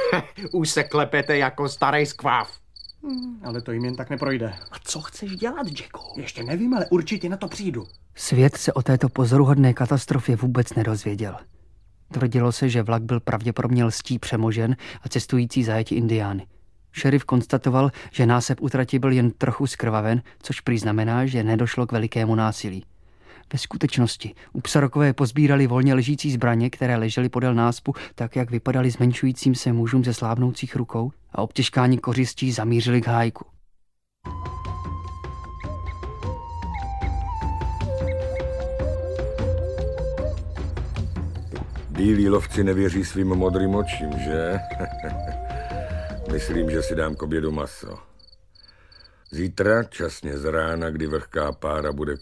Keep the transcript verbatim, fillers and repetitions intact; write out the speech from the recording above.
Už se klepete jako starý skváv. Hmm, ale to jim jen tak neprojde. A co chceš dělat, Jacku? Ještě nevím, ale určitě na to přijdu. Svět se o této pozoruhodné katastrofě vůbec nedozvěděl. Tvrdilo se, že vlak byl pravděpodobně lstí přemožen a cestující zajati indiány. Šerif konstatoval, že násep u trati byl jen trochu zkrvaven, což prý znamená, že nedošlo k velikému násilí. Ve skutečnosti Upsarokové pozbírali volně ležící zbraně, které ležely podél náspu, tak jak vypadaly zmenšujícím se mužům ze slábnoucích rukou, a obtěžkáni kořistí zamířili k hájku. Bílí lovci nevěří svým modrým očím, že? Myslím, že si dám k obědu maso. Zítra, časně z rána, kdy vlhká pára bude